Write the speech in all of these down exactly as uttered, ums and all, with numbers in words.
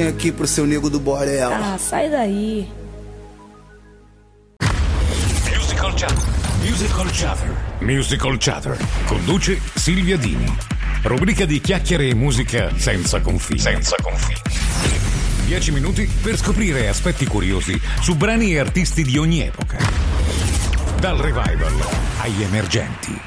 Vem aqui pro seu nego do Borel. Ah, sai daí. Musical Chatter. Musical Chatter. Musical Chatter. Conduce Silvia Dini. Rubrica di chiacchiere e musica senza confini. Senza confini. Dieci minuti per scoprire aspetti curiosi su brani e artisti di ogni epoca. Dal revival agli emergenti.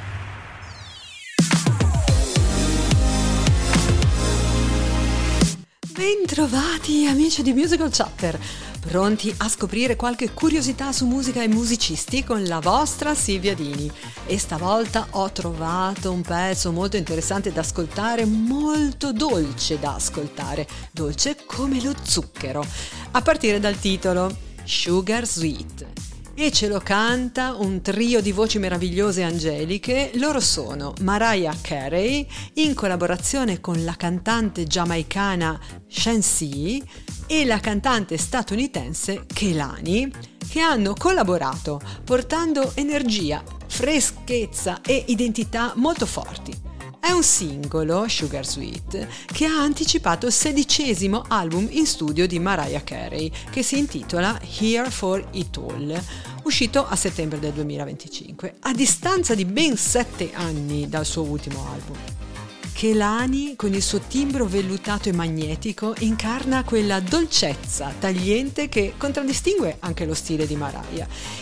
Bentrovati amici di Musical Chatter, pronti a scoprire qualche curiosità su musica e musicisti con la vostra Silvia Dini. E stavolta ho trovato un pezzo molto interessante da ascoltare, molto dolce da ascoltare, dolce come lo zucchero, a partire dal titolo Sugar Sweet. E ce lo canta un trio di voci meravigliose e angeliche. Loro sono Mariah Carey in collaborazione con la cantante giamaicana Shenseea e la cantante statunitense Kehlani, che hanno collaborato portando energia, freschezza e identità molto forti. È un singolo, Sugar Sweet, che ha anticipato il sedicesimo album in studio di Mariah Carey, che si intitola Here for It All, uscito a settembre del duemilaventicinque, a distanza di ben sette anni dal suo ultimo album. Kehlani, con il suo timbro vellutato e magnetico, incarna quella dolcezza tagliente che contraddistingue anche lo stile di Mariah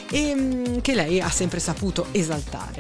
e che lei ha sempre saputo esaltare.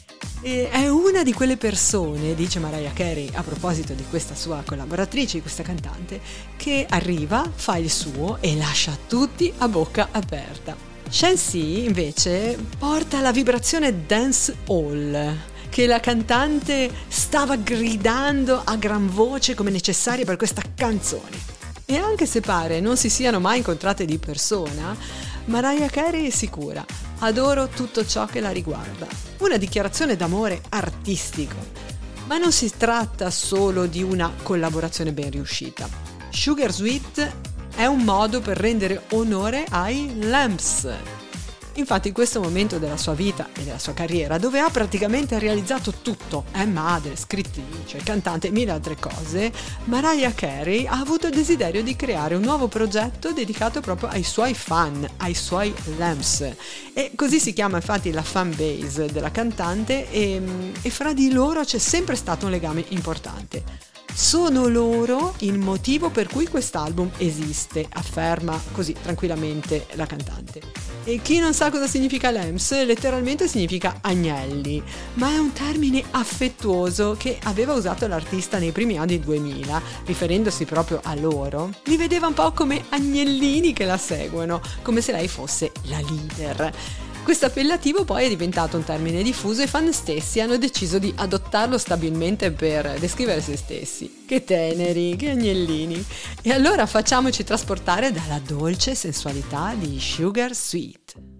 E è una di quelle persone, dice Mariah Carey a proposito di questa sua collaboratrice, di questa cantante, che arriva, fa il suo e lascia tutti a bocca aperta. Shenseea invece porta la vibrazione dance hall che la cantante stava gridando a gran voce come necessaria per questa canzone. E anche se pare non si siano mai incontrate di persona, Mariah Carey è sicura: adoro tutto ciò che la riguarda. Una dichiarazione d'amore artistico. Ma non si tratta solo di una collaborazione ben riuscita. Sugar Sweet è un modo per rendere onore ai Lamps. Infatti in questo momento della sua vita e della sua carriera, dove ha praticamente realizzato tutto, è madre, scrittrice, cantante e mille altre cose, Mariah Carey ha avuto il desiderio di creare un nuovo progetto dedicato proprio ai suoi fan, ai suoi Lamps. E così si chiama infatti la fan base della cantante e, e fra di loro c'è sempre stato un legame importante. Sono loro il motivo per cui quest'album esiste, afferma così tranquillamente la cantante. E chi non sa cosa significa Lamps, letteralmente significa agnelli, ma è un termine affettuoso che aveva usato l'artista nei primi anni duemila, riferendosi proprio a loro. Li vedeva un po' come agnellini che la seguono, come se lei fosse la leader. Questo appellativo poi è diventato un termine diffuso e i fan stessi hanno deciso di adottarlo stabilmente per descrivere se stessi. Che teneri, che agnellini! E allora facciamoci trasportare dalla dolce sensualità di Sugar Sweet.